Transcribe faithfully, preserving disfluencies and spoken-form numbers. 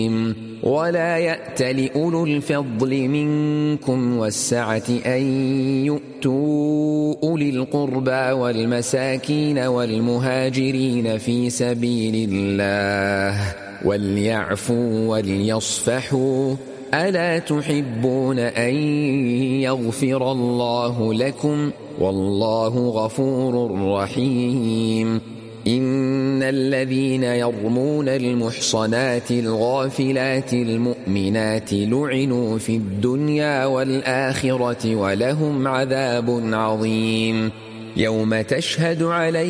ولا يأت لأولو الفضل منكم والسعة أن يؤتوا أولي القربى والمساكين والمهاجرين في سبيل الله وليعفوا وليصفحوا ألا تحبون أن يغفر الله لكم والله غفور رحيم. إن الذين يرمون المحصنات الغافلات المؤمنات لعنوا في الدنيا والآخرة ولهم عذاب عظيم. يوم تشهد عليهم